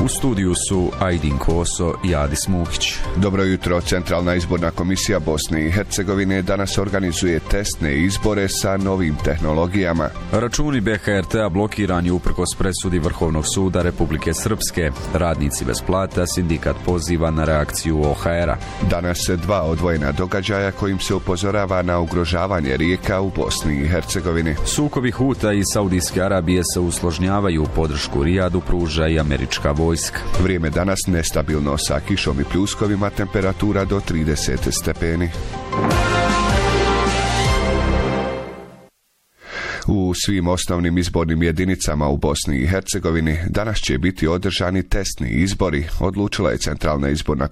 U studiju su Ajdin Koso i Adis Mukić. Dobro jutro. Centralna izborna komisija Bosne i Hercegovine danas organizuje testne izbore sa novim tehnologijama. Računi BHRT-a blokirani uprkos presudi Vrhovnog suda Republike Srpske. Radnici bez plata, sindikat poziva na reakciju OHR-a. Danas se dva odvojena događaja kojim se upozorava na ugrožavanje rijeka u Bosni i Hercegovini. Sukobi Huta i Saudijske Arabije se usložnjavaju, podršku Rijadu pruža i američka vojska. Vrijeme danas nestabilno sa kišom i pljuskovima, temperatura do 30 stepeni. U svim osnovnim izbornim jedinicama u Bosni i Hercegovini danas će biti održani testni izbori, odlučila je Centralna izborna